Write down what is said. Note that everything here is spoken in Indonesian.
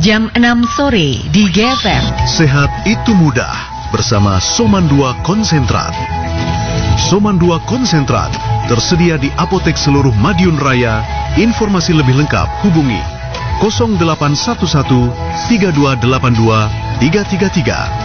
jam 6 sore di GFM. Sehat itu mudah bersama Soman 2 Konsentrat. Soman 2 Konsentrat tersedia di apotek seluruh Madiun Raya. Informasi lebih lengkap hubungi 0811 3282 333.